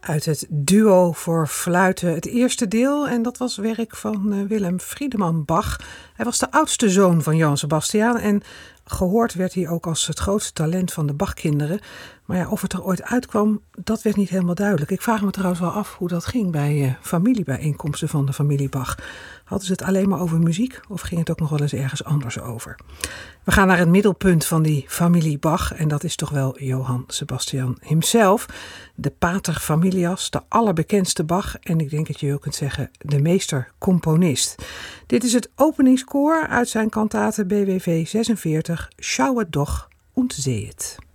Uit het duo voor fluiten, het eerste deel. En dat was werk van Willem Friedemann Bach. Hij was de oudste zoon van Johann Sebastian. En gehoord werd hij ook als het grootste talent van de Bachkinderen. Maar ja, of het er ooit uitkwam, dat werd niet helemaal duidelijk. Ik vraag me trouwens wel af hoe dat ging bij familiebijeenkomsten van de familie Bach. Hadden ze het alleen maar over muziek of ging het ook nog wel eens ergens anders over? We gaan naar het middelpunt van die familie Bach en dat is toch wel Johann Sebastian himself. De pater familias, de allerbekendste Bach en ik denk dat je ook kunt zeggen de meester-componist. Dit is het openingskoor uit zijn kantate BWV 46, Schauet doch und sehet.